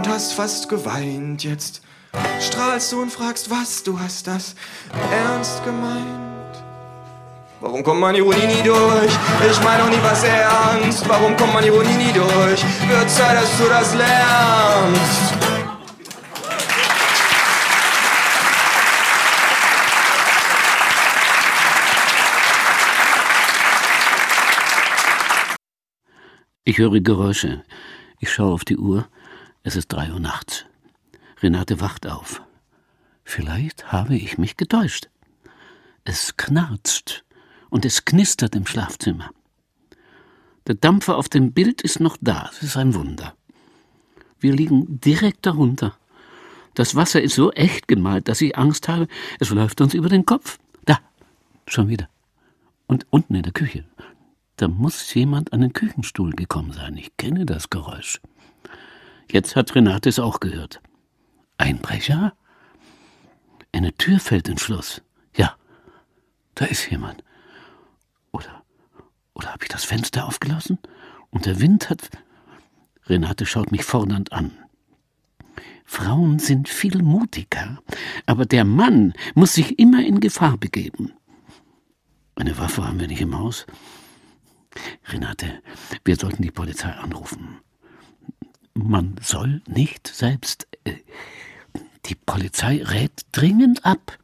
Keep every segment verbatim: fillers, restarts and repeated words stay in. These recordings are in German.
und hast fast geweint. Jetzt strahlst du und fragst, was, du hast das ernst gemeint. Warum kommt man Ironie nie durch? Ich meine auch nie was ernst. Warum kommt man Ironie nie durch? Wird Zeit, dass du das lernst. Ich höre Geräusche. Ich schaue auf die Uhr. Es ist drei Uhr nachts. Renate wacht auf. Vielleicht habe ich mich getäuscht. Es knarzt und es knistert im Schlafzimmer. Der Dampfer auf dem Bild ist noch da. Es ist ein Wunder. Wir liegen direkt darunter. Das Wasser ist so echt gemalt, dass ich Angst habe, es läuft uns über den Kopf. Da, schon wieder. Und unten in der Küche. Da muss jemand an den Küchenstuhl gekommen sein. Ich kenne das Geräusch. Jetzt hat Renate es auch gehört. Einbrecher? Eine Tür fällt ins Schloss. Ja, da ist jemand. Oder, oder habe ich das Fenster aufgelassen? Und der Wind hat... Renate schaut mich fordernd an. Frauen sind viel mutiger, aber der Mann muss sich immer in Gefahr begeben. Eine Waffe haben wir nicht im Haus. Renate, wir sollten die Polizei anrufen. Man soll nicht selbst... Äh, die Polizei rät dringend ab.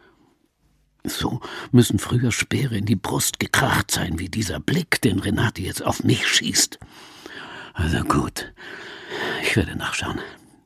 So müssen früher Speere in die Brust gekracht sein, wie dieser Blick, den Renate jetzt auf mich schießt. Also gut, ich werde nachschauen.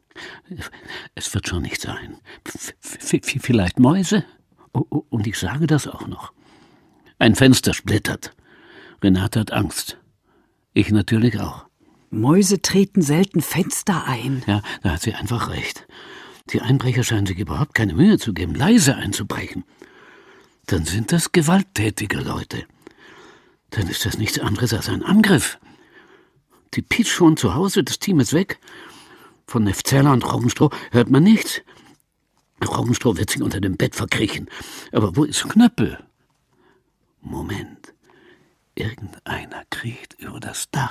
Es wird schon nicht sein. V- v- vielleicht Mäuse? Und ich sage das auch noch. Ein Fenster splittert. Renate hat Angst. Ich natürlich auch. Mäuse treten selten Fenster ein. Ja, da hat sie einfach recht. Die Einbrecher scheinen sich überhaupt keine Mühe zu geben, leise einzubrechen. Dann sind das gewalttätige Leute. Dann ist das nichts anderes als ein Angriff. Die Pietsch schon zu Hause, das Team ist weg. Von Neftzeller und Roggenstroh hört man nichts. Roggenstroh wird sich unter dem Bett verkriechen. Aber wo ist Knöppel? Moment. Irgendeiner kriecht über das Dach.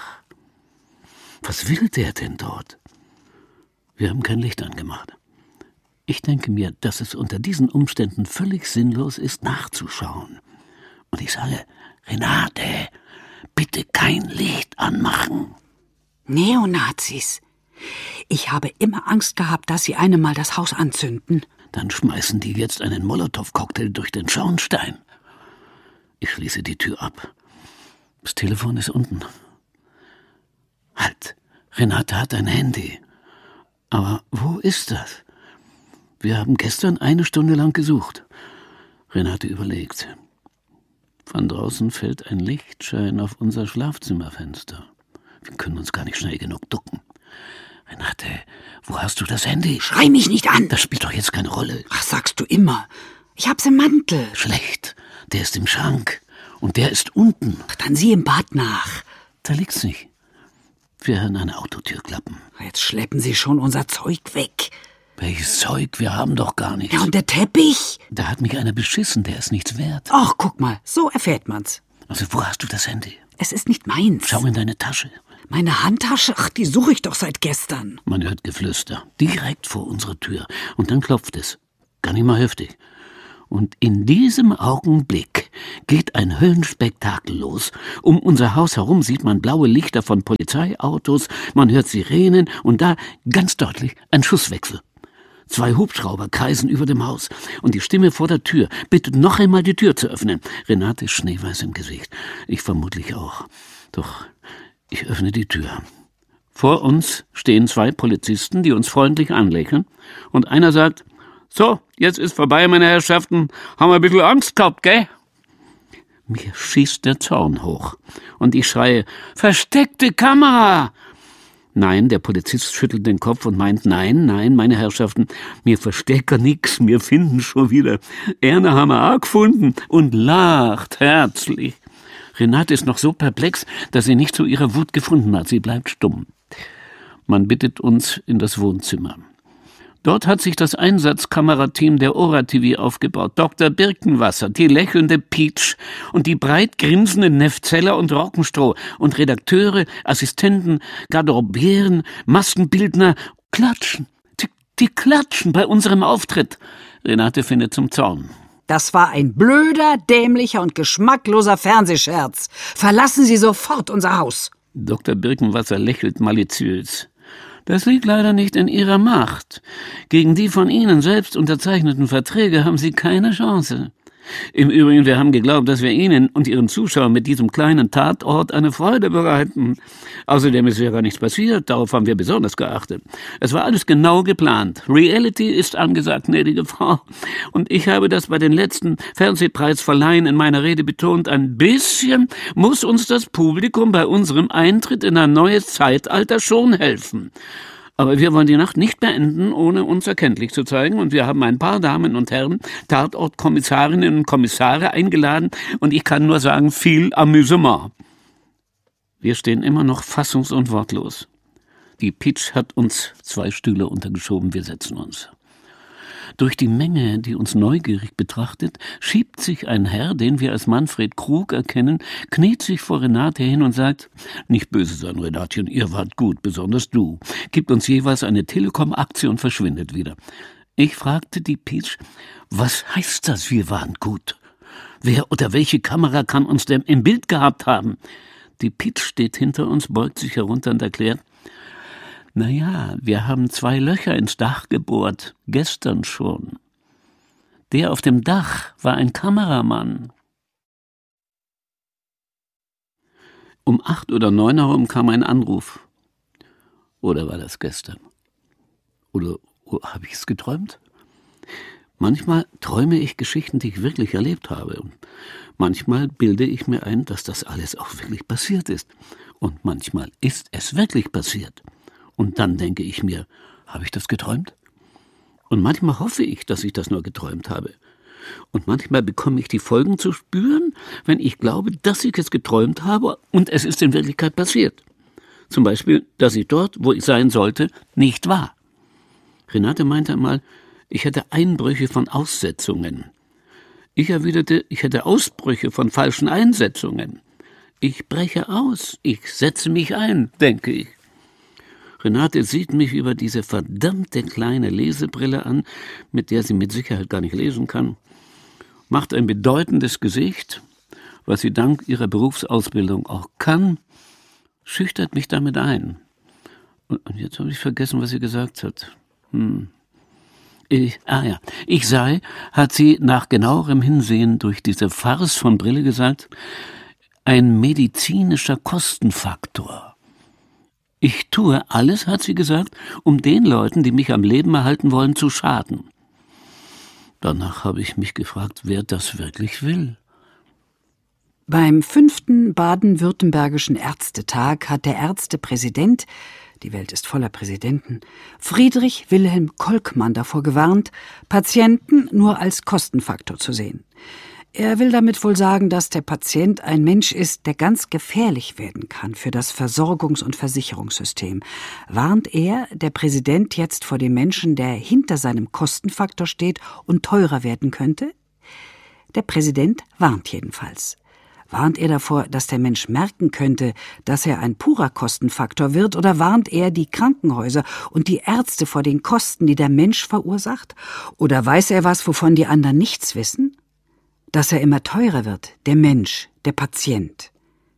Was will der denn dort? Wir haben kein Licht angemacht. Ich denke mir, dass es unter diesen Umständen völlig sinnlos ist, nachzuschauen. Und ich sage, Renate, bitte kein Licht anmachen. Neonazis. Ich habe immer Angst gehabt, dass sie einem mal das Haus anzünden. Dann schmeißen die jetzt einen Molotow-Cocktail durch den Schornstein. Ich schließe die Tür ab. Das Telefon ist unten. Halt, Renate hat ein Handy. Aber wo ist das? Wir haben gestern eine Stunde lang gesucht. Renate überlegt. Von draußen fällt ein Lichtschein auf unser Schlafzimmerfenster. Wir können uns gar nicht schnell genug ducken. Renate, wo hast du das Handy? Schrei mich nicht an! Das spielt doch jetzt keine Rolle. Ach, sagst du immer. Ich hab's im Mantel. Schlecht. Der ist im Schrank. Und der ist unten. Ach, dann sieh im Bad nach. Da liegt's nicht. Wir hören eine Autotür klappen. Jetzt schleppen sie schon unser Zeug weg. Welches Zeug? Wir haben doch gar nichts. Ja, und der Teppich? Da hat mich einer beschissen, der ist nichts wert. Ach, guck mal, so erfährt man's. Also, wo hast du das Handy? Es ist nicht meins. Schau in deine Tasche. Meine Handtasche? Ach, die suche ich doch seit gestern. Man hört Geflüster. Direkt vor unserer Tür. Und dann klopft es. Gar nicht mal heftig. Und in diesem Augenblick geht ein Höllenspektakel los. Um unser Haus herum sieht man blaue Lichter von Polizeiautos, man hört Sirenen und da ganz deutlich ein Schusswechsel. Zwei Hubschrauber kreisen über dem Haus und die Stimme vor der Tür bittet noch einmal die Tür zu öffnen. Renate ist schneeweiß im Gesicht. Ich vermutlich auch. Doch ich öffne die Tür. Vor uns stehen zwei Polizisten, die uns freundlich anlächeln und einer sagt: So, jetzt ist vorbei, meine Herrschaften. Haben wir ein bisschen Angst gehabt, gell? Mir schießt der Zorn hoch und ich schreie: Versteckte Kamera! Nein, der Polizist schüttelt den Kopf und meint, nein, nein, meine Herrschaften, mir verstecken nix, wir finden schon wieder. Erna haben wir auch gefunden und lacht herzlich. Renate ist noch so perplex, dass sie nicht zu ihrer Wut gefunden hat. Sie bleibt stumm. Man bittet uns in das Wohnzimmer. Dort hat sich das Einsatzkamerateam der Ora-T V aufgebaut. Doktor Birkenwasser, die lächelnde Pietsch und die breit grinsenden Neftzeller und Roggenstroh und Redakteure, Assistenten, Garderobieren, Maskenbildner, klatschen. Die, die klatschen bei unserem Auftritt. Renate findet zum Zorn. Das war ein blöder, dämlicher und geschmackloser Fernsehscherz. Verlassen Sie sofort unser Haus. Doktor Birkenwasser lächelt maliziös. Das liegt leider nicht in Ihrer Macht. Gegen die von Ihnen selbst unterzeichneten Verträge haben Sie keine Chance. Im Übrigen, wir haben geglaubt, dass wir Ihnen und Ihren Zuschauern mit diesem kleinen Tatort eine Freude bereiten. Außerdem ist ja gar nichts passiert, darauf haben wir besonders geachtet. Es war alles genau geplant. Reality ist angesagt, gnädige Frau. Und ich habe das bei den letzten Fernsehpreisverleihen in meiner Rede betont, ein bisschen muss uns das Publikum bei unserem Eintritt in ein neues Zeitalter schon helfen. Aber wir wollen die Nacht nicht beenden, ohne uns erkenntlich zu zeigen. Und wir haben ein paar Damen und Herren, Tatortkommissarinnen und Kommissare eingeladen. Und ich kann nur sagen, viel Amüsement. Wir stehen immer noch fassungs- und wortlos. Die Peach hat uns zwei Stühle untergeschoben, wir setzen uns. Durch die Menge, die uns neugierig betrachtet, schiebt sich ein Herr, den wir als Manfred Krug erkennen, kniet sich vor Renate hin und sagt, nicht böse sein, Renatchen, ihr wart gut, besonders du. Gibt uns jeweils eine Telekom-Aktie und verschwindet wieder. Ich fragte die Peach, was heißt das, wir waren gut? Wer oder welche Kamera kann uns denn im Bild gehabt haben? Die Peach steht hinter uns, beugt sich herunter und erklärt, na ja, wir haben zwei Löcher ins Dach gebohrt, gestern schon. Der auf dem Dach war ein Kameramann. Um acht oder neun herum kam ein Anruf. Oder war das gestern? Oder oh, habe ich es geträumt? Manchmal träume ich Geschichten, die ich wirklich erlebt habe. Und manchmal bilde ich mir ein, dass das alles auch wirklich passiert ist. Und manchmal ist es wirklich passiert. Und dann denke ich mir, habe ich das geträumt? Und manchmal hoffe ich, dass ich das nur geträumt habe. Und manchmal bekomme ich die Folgen zu spüren, wenn ich glaube, dass ich es geträumt habe und es ist in Wirklichkeit passiert. Zum Beispiel, dass ich dort, wo ich sein sollte, nicht war. Renate meinte einmal, ich hätte Einbrüche von Aussetzungen. Ich erwiderte, ich hätte Ausbrüche von falschen Einsetzungen. Ich breche aus, ich setze mich ein, denke ich. Renate sieht mich über diese verdammte kleine Lesebrille an, mit der sie mit Sicherheit gar nicht lesen kann, macht ein bedeutendes Gesicht, was sie dank ihrer Berufsausbildung auch kann, schüchtert mich damit ein. Und jetzt habe ich vergessen, was sie gesagt hat. Hm. Ich, ah ja, ich sei, hat sie nach genauerem Hinsehen durch diese Farce von Brille gesagt, ein medizinischer Kostenfaktor. Ich tue alles, hat sie gesagt, um den Leuten, die mich am Leben erhalten wollen, zu schaden. Danach habe ich mich gefragt, wer das wirklich will. Beim fünften baden-württembergischen Ärztetag hat der Ärztepräsident, die Welt ist voller Präsidenten, Friedrich Wilhelm Kolkmann davor gewarnt, Patienten nur als Kostenfaktor zu sehen. Er will damit wohl sagen, dass der Patient ein Mensch ist, der ganz gefährlich werden kann für das Versorgungs- und Versicherungssystem. Warnt er, der Präsident, jetzt vor dem Menschen, der hinter seinem Kostenfaktor steht und teurer werden könnte? Der Präsident warnt jedenfalls. Warnt er davor, dass der Mensch merken könnte, dass er ein purer Kostenfaktor wird, oder warnt er die Krankenhäuser und die Ärzte vor den Kosten, die der Mensch verursacht? Oder weiß er was, wovon die anderen nichts wissen? Dass er immer teurer wird, der Mensch, der Patient.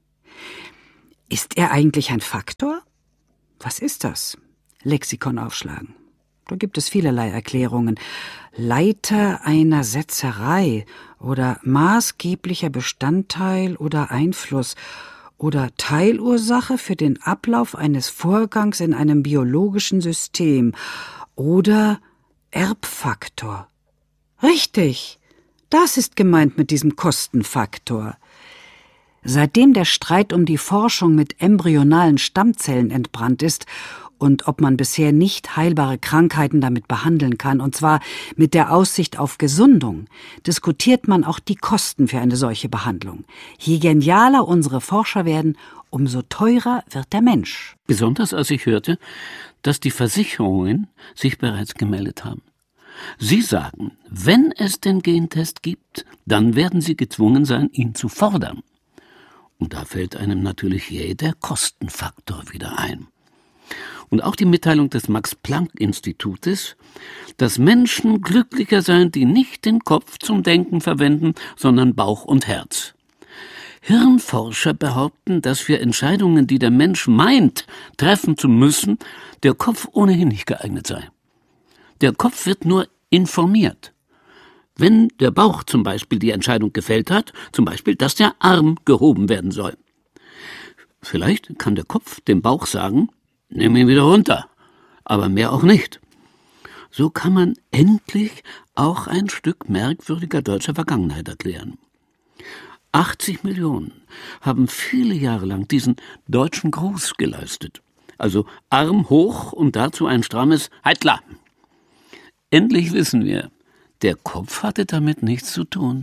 Ist er eigentlich ein Faktor? Was ist das? Lexikon aufschlagen. Da gibt es vielerlei Erklärungen. Leiter einer Setzerei oder maßgeblicher Bestandteil oder Einfluss oder Teilursache für den Ablauf eines Vorgangs in einem biologischen System oder Erbfaktor. Richtig! Das ist gemeint mit diesem Kostenfaktor. Seitdem der Streit um die Forschung mit embryonalen Stammzellen entbrannt ist und ob man bisher nicht heilbare Krankheiten damit behandeln kann, und zwar mit der Aussicht auf Gesundung, diskutiert man auch die Kosten für eine solche Behandlung. Je genialer unsere Forscher werden, umso teurer wird der Mensch. Besonders als ich hörte, dass die Versicherungen sich bereits gemeldet haben. Sie sagen, wenn es den Gentest gibt, dann werden Sie gezwungen sein, ihn zu fordern. Und da fällt einem natürlich jeder Kostenfaktor wieder ein. Und auch die Mitteilung des Max-Planck-Institutes, dass Menschen glücklicher seien, die nicht den Kopf zum Denken verwenden, sondern Bauch und Herz. Hirnforscher behaupten, dass für Entscheidungen, die der Mensch meint, treffen zu müssen, der Kopf ohnehin nicht geeignet sei. Der Kopf wird nur informiert. Wenn der Bauch zum Beispiel die Entscheidung gefällt hat, zum Beispiel, dass der Arm gehoben werden soll. Vielleicht kann der Kopf dem Bauch sagen, nimm ihn wieder runter, aber mehr auch nicht. So kann man endlich auch ein Stück merkwürdiger deutscher Vergangenheit erklären. achtzig Millionen haben viele Jahre lang diesen deutschen Gruß geleistet. Also Arm hoch und dazu ein strammes Halt klar. Endlich wissen wir, der Kopf hatte damit nichts zu tun.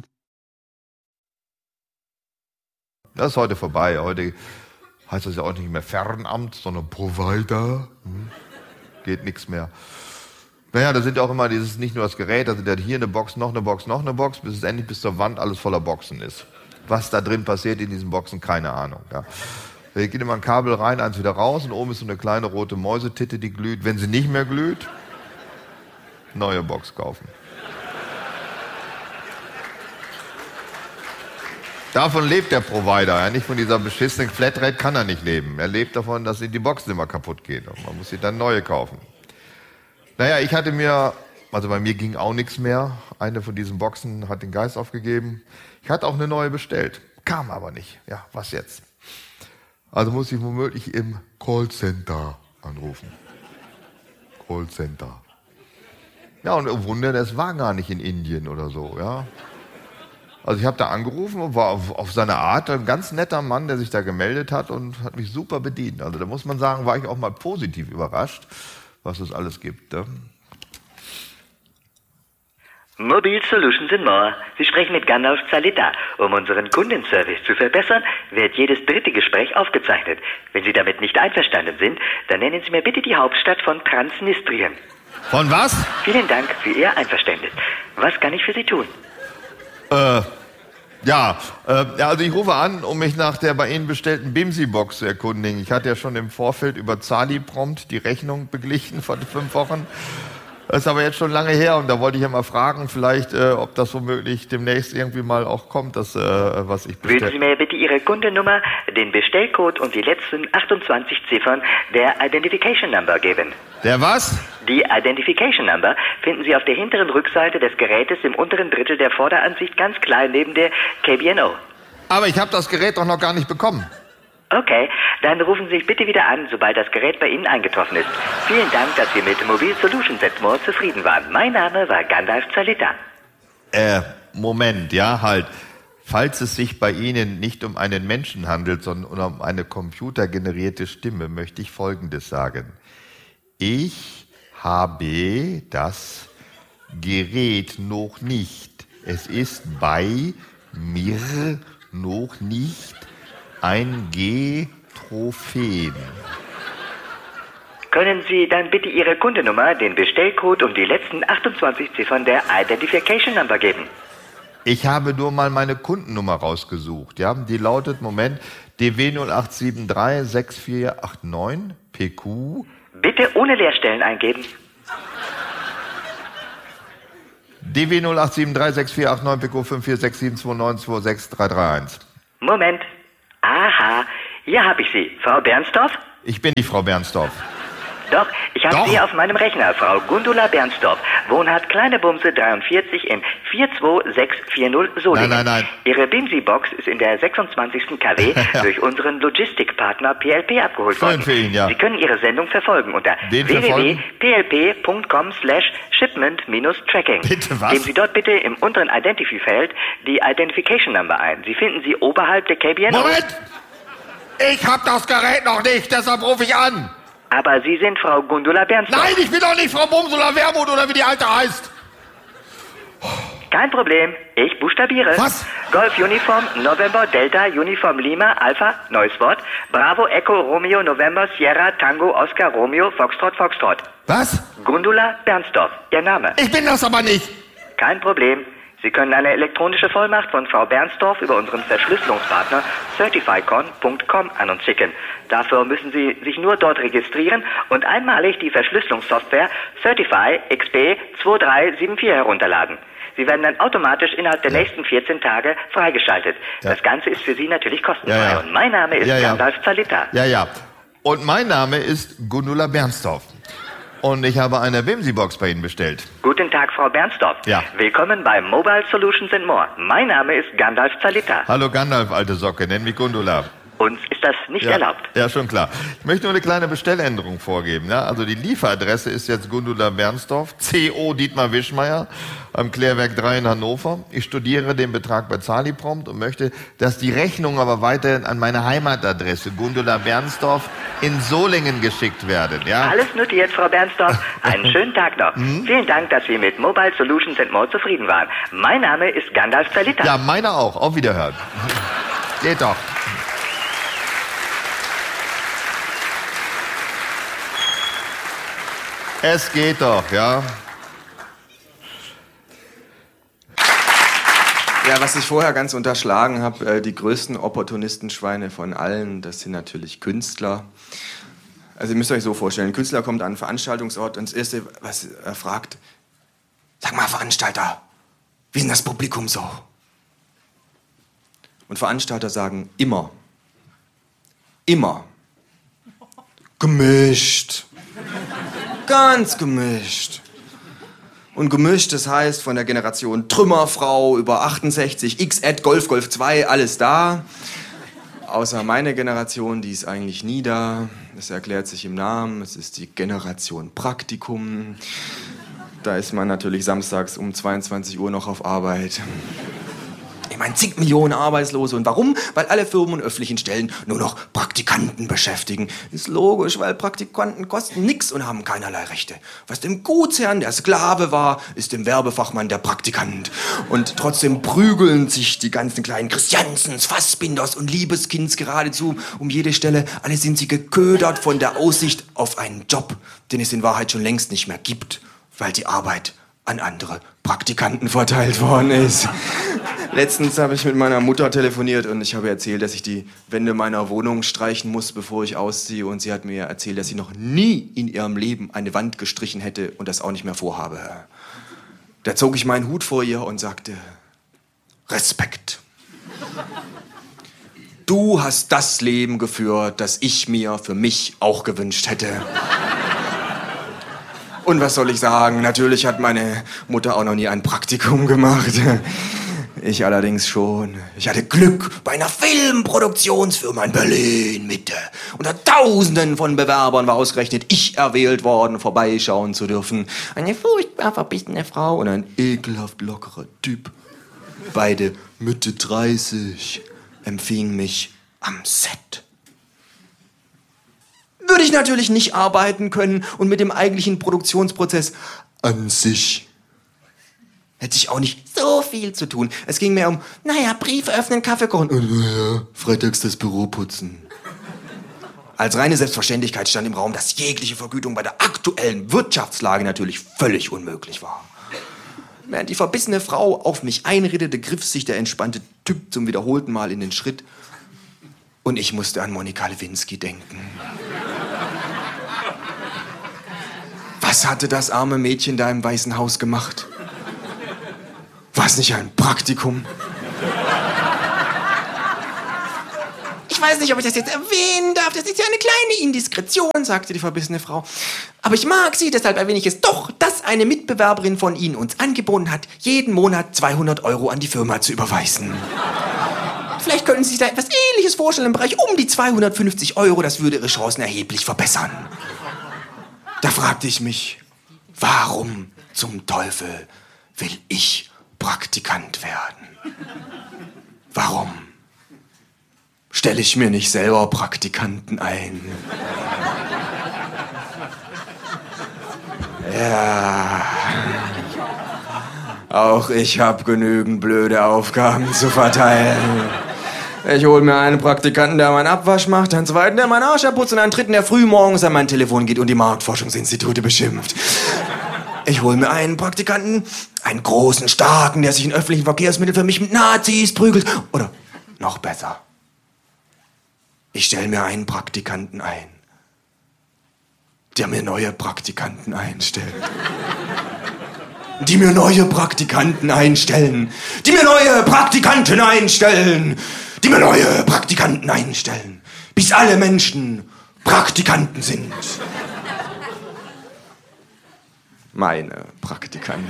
Das ist heute vorbei. Heute heißt das ja auch nicht mehr Fernamt, sondern Provider. Hm. Geht nichts mehr. Naja, da sind ja auch immer dieses, nicht nur das Gerät, da sind ja hier eine Box, noch eine Box, noch eine Box, bis es endlich bis zur Wand alles voller Boxen ist. Was da drin passiert in diesen Boxen, keine Ahnung. Ja. Da geht immer ein Kabel rein, eins wieder raus und oben ist so eine kleine rote Mäusetitte, die glüht. Wenn sie nicht mehr glüht, neue Box kaufen. Davon lebt der Provider, ja, nicht von dieser beschissenen Flatrate kann er nicht leben. Er lebt davon, dass die Boxen immer kaputt gehen und man muss sie dann neue kaufen. Naja, ich hatte mir, also bei mir ging auch nichts mehr. Eine von diesen Boxen hat den Geist aufgegeben. Ich hatte auch eine neue bestellt, kam aber nicht. Ja, was jetzt? Also muss ich womöglich im Callcenter anrufen. Callcenter. Ja, und Wunder, das war gar nicht in Indien oder so, ja. Also ich habe da angerufen und war auf, auf seine Art ein ganz netter Mann, der sich da gemeldet hat und hat mich super bedient. Also da muss man sagen, war ich auch mal positiv überrascht, was es alles gibt. Ne? Mobile Solutions and More. Sie sprechen mit Gandalf Zalita. Um unseren Kundenservice zu verbessern, wird jedes dritte Gespräch aufgezeichnet. Wenn Sie damit nicht einverstanden sind, dann nennen Sie mir bitte die Hauptstadt von Transnistrien. Von was? Vielen Dank für Ihr Einverständnis. Was kann ich für Sie tun? Äh, ja, äh, ja, also ich rufe an, um mich nach der bei Ihnen bestellten Bimsi-Box zu erkundigen. Ich hatte ja schon im Vorfeld über Zali prompt die Rechnung beglichen vor fünf Wochen. Das ist aber jetzt schon lange her und da wollte ich ja mal fragen, vielleicht, äh, ob das womöglich demnächst irgendwie mal auch kommt, das, äh, was ich bestelle. Würden Sie mir bitte Ihre Kundennummer, den Bestellcode und die letzten achtundzwanzig Ziffern der Identification Number geben? Der was? Die Identification Number finden Sie auf der hinteren Rückseite des Gerätes im unteren Drittel der Vorderansicht ganz klein neben der K B N O. Aber ich habe das Gerät doch noch gar nicht bekommen. Okay, dann rufen Sie sich bitte wieder an, sobald das Gerät bei Ihnen eingetroffen ist. Vielen Dank, dass Sie mit Mobile Solutions and More zufrieden waren. Mein Name war Gandalf Zalita. Äh, Moment, ja, halt. Falls es sich bei Ihnen nicht um einen Menschen handelt, sondern um eine computergenerierte Stimme, möchte ich Folgendes sagen. Ich habe das Gerät noch nicht. Es ist bei mir noch nicht ein G-Trophen. Können Sie dann bitte Ihre Kundennummer, den Bestellcode und die letzten achtundzwanzig Ziffern der Identification Number geben? Ich habe nur mal meine Kundennummer rausgesucht. Ja? Die lautet, Moment, D W null acht sieben drei sechs vier acht neun P Q. Bitte ohne Leerstellen eingeben. D W null acht sieben drei sechs vier acht neun P Q fünf vier sechs sieben zwei neun zwei sechs drei drei eins. Moment. Aha, hier habe ich Sie. Frau Bernsdorf? Ich bin die Frau Bernsdorf. Doch, ich habe Doch. Sie auf meinem Rechner, Frau Gundula Bernsdorf. Wohnhaft Kleine Bumse dreiundvierzig in vier zwei sechs vier null Solingen. Nein, nein, nein. Ihre Bimsi-Box ist in der sechsundzwanzigsten K W Ja. durch unseren Logistikpartner P L P abgeholt Schön worden. für ihn, ja. Sie können Ihre Sendung verfolgen unter Wen w w w verfolgen? punkt p l p punkt com slash shipment tracking. Bitte was? Geben Sie dort bitte im unteren Identify-Feld die Identification Number ein. Sie finden sie oberhalb der K B N O. Moment! Ich hab das Gerät noch nicht, deshalb rufe ich an. Aber Sie sind Frau Gundula Bernsdorf. Nein, ich bin doch nicht Frau Bumsula Wermut oder wie die Alte heißt. Kein Problem. Ich buchstabiere. Was? Golf Uniform November Delta Uniform Lima Alpha neues Wort. Bravo Echo Romeo November Sierra Tango Oscar Romeo Foxtrot Foxtrot. Was? Gundula Bernsdorf. Ihr Name. Ich bin das aber nicht. Kein Problem. Sie können eine elektronische Vollmacht von Frau Bernsdorf über unseren Verschlüsselungspartner certifycon punkt com an uns schicken. Dafür müssen Sie sich nur dort registrieren und einmalig die Verschlüsselungssoftware Certify X P zwei drei sieben vier herunterladen. Sie werden dann automatisch innerhalb der ja. nächsten vierzehn Tage freigeschaltet. Ja. Das Ganze ist für Sie natürlich kostenfrei. Ja, ja. Und mein Name ist ja, ja. Gandalf Zalita. Ja, ja. Und mein Name ist Gundula Bernsdorf. Und ich habe eine Whimsy-Box bei Ihnen bestellt. Guten Tag, Frau Bernsdorf. Ja. Willkommen bei Mobile Solutions and More. Mein Name ist Gandalf Zalita. Hallo Gandalf, alte Socke, nenn mich Gundula. Uns ist das nicht ja, erlaubt. Ja, schon klar. Ich möchte nur eine kleine Bestelländerung vorgeben. Ja? Also die Lieferadresse ist jetzt Gundula Bernsdorf, C O Dietmar Wischmeier, am Klärwerk drei in Hannover. Ich studiere den Betrag bei Zaliprompt und möchte, dass die Rechnung aber weiterhin an meine Heimatadresse Gundula Bernsdorf in Solingen geschickt werden. Ja? Alles notiert, Frau Bernsdorf. Einen schönen Tag noch. Hm? Vielen Dank, dass Sie mit Mobile Solutions and More zufrieden waren. Mein Name ist Gandalf Zalita. Ja, meiner auch. Auf Wiederhören. Geht doch. Es geht doch, ja. Ja, was ich vorher ganz unterschlagen habe, die größten Opportunistenschweine von allen, das sind natürlich Künstler. Also ihr müsst euch so vorstellen, ein Künstler kommt an einen Veranstaltungsort und das Erste, was er fragt, sag mal Veranstalter, wie ist denn das Publikum so? Und Veranstalter sagen immer, immer, gemischt. Ganz gemischt. Und gemischt, das heißt von der Generation Trümmerfrau über achtundsechzig, X-Ad, Golf, Golf zwei, alles da. Außer meine Generation, die ist eigentlich nie da. Das erklärt sich im Namen. Es ist die Generation Praktikum. Da ist man natürlich samstags um zweiundzwanzig Uhr noch auf Arbeit. Ich meine, zig Millionen Arbeitslose. Und warum? Weil alle Firmen und öffentlichen Stellen nur noch Praktikanten beschäftigen. Ist logisch, weil Praktikanten kosten nichts und haben keinerlei Rechte. Was dem Gutsherrn der Sklave war, ist dem Werbefachmann der Praktikant. Und trotzdem prügeln sich die ganzen kleinen Christiansens, Fassbinders und Liebeskinds geradezu um jede Stelle. Alle sind sie geködert von der Aussicht auf einen Job, den es in Wahrheit schon längst nicht mehr gibt, weil die Arbeit an andere Praktikanten verteilt worden ist. Letztens habe ich mit meiner Mutter telefoniert und ich habe erzählt, dass ich die Wände meiner Wohnung streichen muss, bevor ich ausziehe. Und sie hat mir erzählt, dass sie noch nie in ihrem Leben eine Wand gestrichen hätte und das auch nicht mehr vorhabe. Da zog ich meinen Hut vor ihr und sagte, Respekt. Du hast das Leben geführt, das ich mir für mich auch gewünscht hätte. Und was soll ich sagen? Natürlich hat meine Mutter auch noch nie ein Praktikum gemacht. Ich allerdings schon. Ich hatte Glück bei einer Filmproduktionsfirma in Berlin Mitte. Unter Tausenden von Bewerbern war ausgerechnet ich erwählt worden, vorbeischauen zu dürfen. Eine furchtbar verbissene Frau und ein ekelhaft lockerer Typ. Beide Mitte dreißig empfingen mich am Set. Würde ich natürlich nicht arbeiten können und mit dem eigentlichen Produktionsprozess an sich hätte ich auch nicht so viel zu tun. Es ging mehr um, naja, Briefe öffnen, Kaffee kochen und naja, freitags das Büro putzen. Als reine Selbstverständlichkeit stand im Raum, dass jegliche Vergütung bei der aktuellen Wirtschaftslage natürlich völlig unmöglich war. Während die verbissene Frau auf mich einredete, griff sich der entspannte Typ zum wiederholten Mal in den Schritt und ich musste an Monika Lewinsky denken. Was hatte das arme Mädchen da im Weißen Haus gemacht? War es nicht ein Praktikum? Ich weiß nicht, ob ich das jetzt erwähnen darf. Das ist ja eine kleine Indiskretion, sagte die verbissene Frau. Aber ich mag Sie, deshalb erwähne ich es doch, dass eine Mitbewerberin von Ihnen uns angeboten hat, jeden Monat zweihundert Euro an die Firma zu überweisen. Vielleicht könnten Sie sich da etwas Ähnliches vorstellen im Bereich um die zweihundertfünfzig Euro. Das würde Ihre Chancen erheblich verbessern. Da fragte ich mich, warum zum Teufel will ich Praktikant werden? Warum stelle ich mir nicht selber Praktikanten ein? Ja, auch ich habe genügend blöde Aufgaben zu verteilen. Ich hole mir einen Praktikanten, der meinen Abwasch macht, einen zweiten, der meinen Arsch abputzt und einen dritten, der früh morgens an mein Telefon geht und die Marktforschungsinstitute beschimpft. Ich hole mir einen Praktikanten, einen großen, starken, der sich in öffentlichen Verkehrsmitteln für mich mit Nazis prügelt. Oder noch besser, ich stelle mir einen Praktikanten ein, der mir neue Praktikanten einstellt. Die mir neue Praktikanten einstellen. Die mir neue Praktikanten einstellen. Die mir neue Praktikanten einstellen. Bis alle Menschen Praktikanten sind. Meine Praktikanten.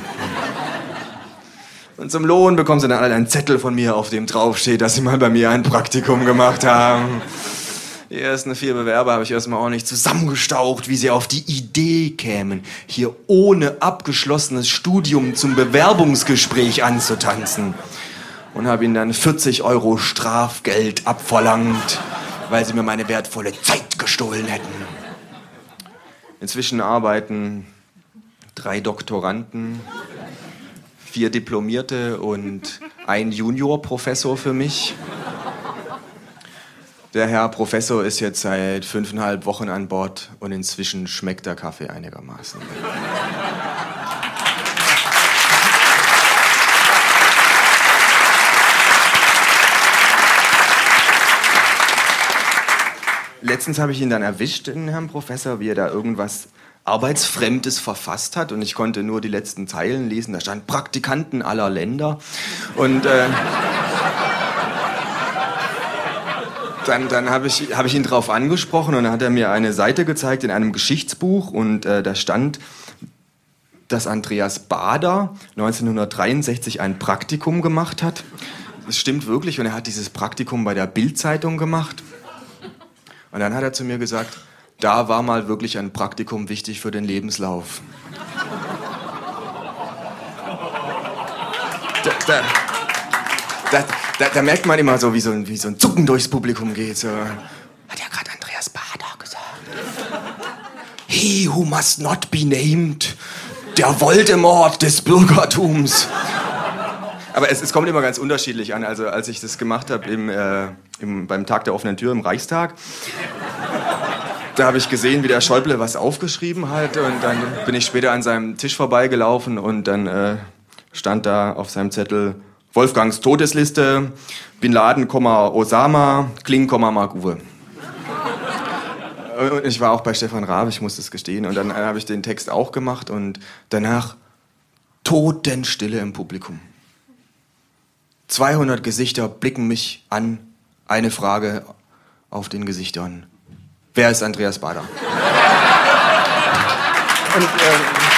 Und zum Lohn bekommen sie dann alle einen Zettel von mir, auf dem draufsteht, dass sie mal bei mir ein Praktikum gemacht haben. Die ersten vier Bewerber habe ich erstmal auch nicht zusammengestaucht, wie sie auf die Idee kämen, hier ohne abgeschlossenes Studium zum Bewerbungsgespräch anzutanzen. Und habe ihnen dann vierzig Euro Strafgeld abverlangt, weil sie mir meine wertvolle Zeit gestohlen hätten. Inzwischen arbeiten drei Doktoranden, vier Diplomierte und ein Juniorprofessor für mich. Der Herr Professor ist jetzt seit fünfeinhalb Wochen an Bord und inzwischen schmeckt der Kaffee einigermaßen. Letztens habe ich ihn dann erwischt, den Herrn Professor, wie er da irgendwas Arbeitsfremdes verfasst hat und ich konnte nur die letzten Zeilen lesen. Da stand Praktikanten aller Länder und äh, Dann, dann habe ich, hab ich ihn drauf angesprochen und dann hat er mir eine Seite gezeigt in einem Geschichtsbuch und äh, da stand, dass Andreas Baader neunzehnhundertdreiundsechzig ein Praktikum gemacht hat. Das stimmt wirklich und er hat dieses Praktikum bei der Bild-Zeitung gemacht. Und dann hat er zu mir gesagt, da war mal wirklich ein Praktikum wichtig für den Lebenslauf. Da, da, Da, da, da merkt man immer so, wie so, ein, wie so ein Zucken durchs Publikum geht. So. Hat ja gerade Andreas Baader gesagt. He who must not be named. Der Voldemort des Bürgertums. Aber es, es kommt immer ganz unterschiedlich an. Also als ich das gemacht habe im, äh, im, beim Tag der offenen Tür im Reichstag, da habe ich gesehen, wie der Schäuble was aufgeschrieben hat. Und dann bin ich später an seinem Tisch vorbeigelaufen und dann äh, stand da auf seinem Zettel Wolfgangs Todesliste, Bin Laden, Osama, Kling, Mark Uwe. Und ich war auch bei Stefan Raab, ich muss das gestehen. Und dann habe ich den Text auch gemacht und danach Totenstille im Publikum. zweihundert Gesichter blicken mich an, eine Frage auf den Gesichtern. Wer ist Andreas Baader? Und, äh,